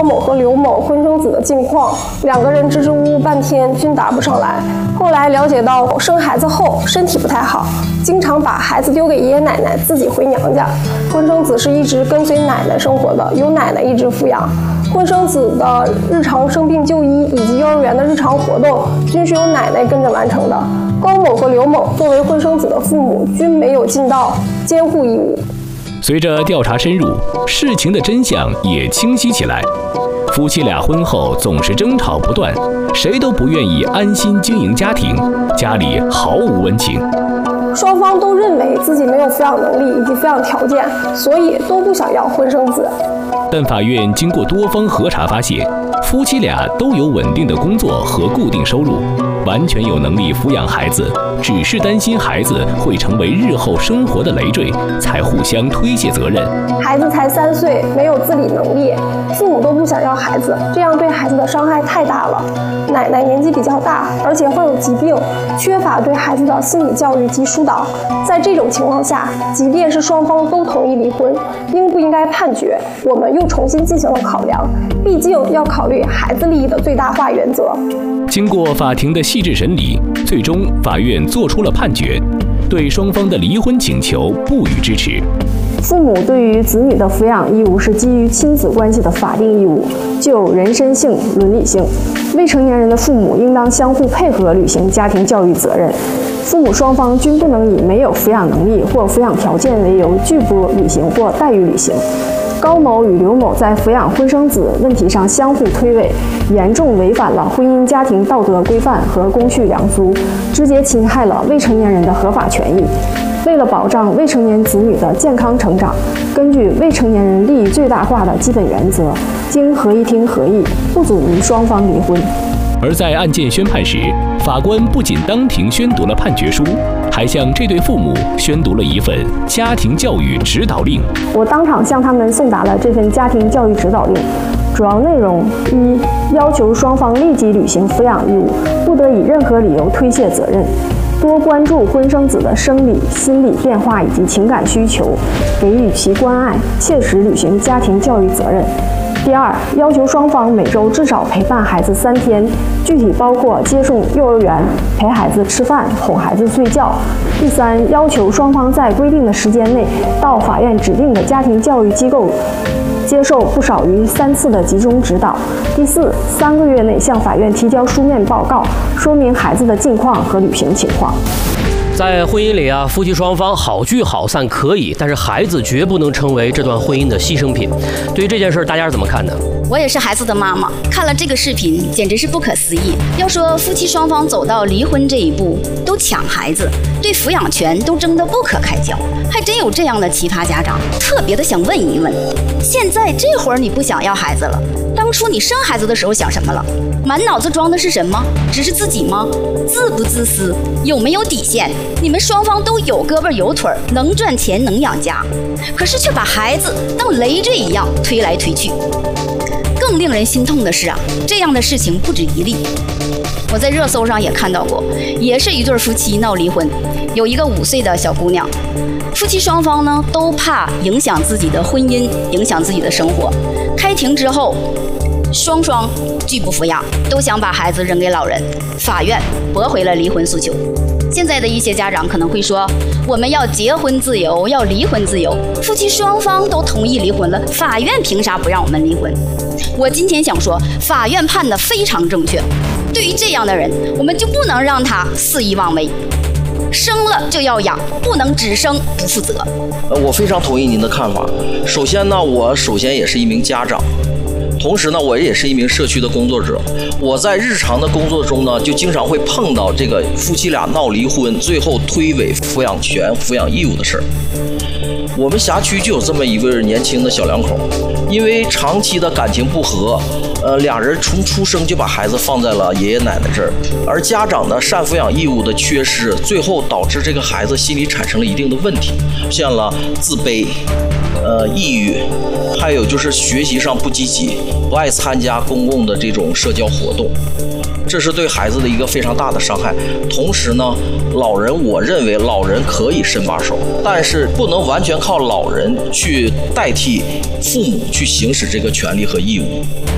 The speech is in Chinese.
某和刘某婚生子的近况，两个人支支吾吾半天均答不上来。后来了解到生孩子后身体不太好，经常把孩子丢给爷爷奶奶，自己回娘家。婚生子是一直跟随奶奶生活的，由奶奶一直抚养。婚生子的日常生病就医以及幼儿园的日常活动均是由奶奶跟着完成的。高某和刘某作为婚生子的父母，均没有尽到监护义务。 随着调查深入，事情的真相也清晰起来。夫妻俩婚后总是争吵不断，谁都不愿意安心经营家庭，家里毫无温情。 双方都认为自己没有抚养能力以及抚养条件，所以都不想要婚生子。 但法院经过多方核查发现，夫妻俩都有稳定的工作和固定收入，完全有能力抚养孩子，只是担心孩子会成为日后生活的累赘，才互相推卸责任。 孩子才3岁，没有自理能力，父母都不想要孩子，这样对孩子的伤害太大了。奶奶年纪比较大，而且患有疾病，缺乏对孩子的心理教育及疏导。在这种情况下，即便是双方都同意离婚，应不应该判决，我们又重新进行了考量，毕竟要考虑孩子利益的最大化原则。 经过法庭的细致审理，最终法院作出了判决，对双方的离婚请求不予支持。 父母对于子女的抚养义务是基于亲子关系的法定义务，具有人身性、伦理性。未成年人的父母应当相互配合履行家庭教育责任，父母双方均不能以没有抚养能力或抚养条件为由拒不履行或怠于履行。高某与刘某在抚养婚生子问题上相互推诿，严重违反了婚姻家庭道德规范和公序良俗，直接侵害了未成年人的合法权益。为了保障未成年子女的健康成长，根据未成年人利益最大化的基本原则，经合议庭合议，不组于双方离婚。 而在案件宣判时，法官不仅当庭宣读了判决书，还向这对父母宣读了一份家庭教育指导令。 我当场向他们送达了这份家庭教育指导令，主要内容：一、要求双方立即履行抚养义务，不得以任何理由推卸责任，多关注婚生子的生理、心理变化以及情感需求，给予其关爱，切实履行家庭教育责任。第二，要求双方每周至少陪伴孩子3天，具体包括接送幼儿园、陪孩子吃饭、哄孩子睡觉。第三，要求双方在规定的时间内到法院指定的家庭教育机构接受不少于3次的集中指导。第四，3个月内向法院提交书面报告，说明孩子的近况和履行情况。 在婚姻里啊，夫妻双方好聚好散可以，但是孩子绝不能成为这段婚姻的牺牲品。对于这件事，大家是怎么看的？ 我也是孩子的妈妈，看了这个视频，简直是不可思议。要说夫妻双方走到离婚这一步，都抢孩子，对抚养权都争得不可开交，还真有这样的奇葩家长。特别的想问一问，现在这会儿你不想要孩子了，当初你生孩子的时候想什么了？满脑子装的是什么？只是自己吗？自不自私？有没有底线？你们双方都有胳膊有腿，能赚钱能养家，可是却把孩子当累赘一样推来推去。更令人心痛的是啊，这样的事情不止一例。我在热搜上也看到过，也是一对夫妻闹离婚，有一个5岁的小姑娘，夫妻双方呢都怕影响自己的婚姻，影响自己的生活。开庭之后，双方拒不抚养，都想把孩子扔给老人，法院驳回了离婚诉求。现在的一些家长可能会说，我们要结婚自由，要离婚自由，夫妻双方都同意离婚了，法院凭啥不让我们离婚？我今天想说，法院判的非常正确，对于这样的人，我们就不能让他肆意妄为，生了就要养，不能只生不负责。 我非常同意您的看法。首先呢，我也是一名家长，同时呢，我也是一名社区的工作者。我在日常的工作中呢，就经常会碰到这个夫妻俩闹离婚，最后推诿抚养权、抚养义务的事儿。我们辖区就有这么一位年轻的小两口，因为长期的感情不和，俩人从出生就把孩子放在了爷爷奶奶这儿，而家长呢赡抚养义务的缺失，最后导致这个孩子心理产生了一定的问题，出现了自卑、抑郁，还有就是学习上不积极，不爱参加公共的这种社交活动。这是对孩子的一个非常大的伤害。同时呢，我认为老人可以伸把手，但是不能完全靠老人去代替父母去行使这个权利和义务。